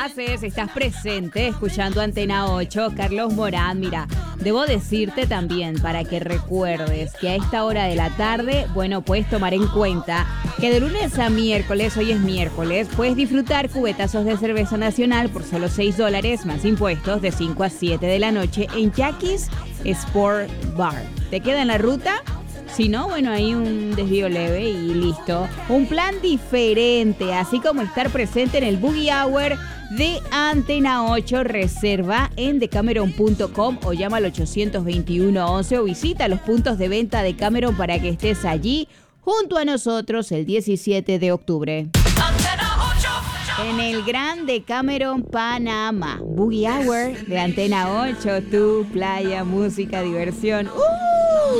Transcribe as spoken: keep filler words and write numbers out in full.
haces? Estás presente escuchando Antena ocho. Carlos Morán, mira, debo decirte también para que recuerdes que a esta hora de la tarde, bueno, puedes tomar en cuenta que de lunes a miércoles, hoy es miércoles, puedes disfrutar cubetazos de cerveza nacional por solo seis dólares más impuestos de cinco a siete de la noche en Jackie's Sport Bar. ¿Te queda en la ruta? Si no, bueno, hay un desvío leve y listo. Un plan diferente, así como estar presente en el Boogie Hour de Antena ocho. Reserva en decameron punto com o llama al ochocientos veintiuno once o visita los puntos de venta de Cameron para que estés allí junto a nosotros el diecisiete de octubre. En el Gran Decameron, Panamá. Boogie Hour de Antena ocho, tu playa, música, diversión. ¡Uh!